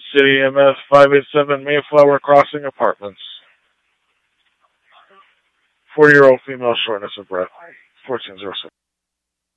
City EMS 587 Mayflower Crossing Apartments. 4-year-old female shortness of breath. 1407.